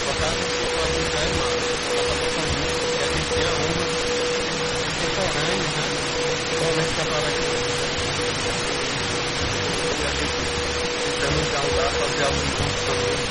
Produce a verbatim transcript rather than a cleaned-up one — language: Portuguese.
botar no circulador já é massa. Dá pra botar muito, porque a gente tem uma contemporânea, né? Realmente trabalhar aqui. E a gente tentando dialogar, fazer algo de construção.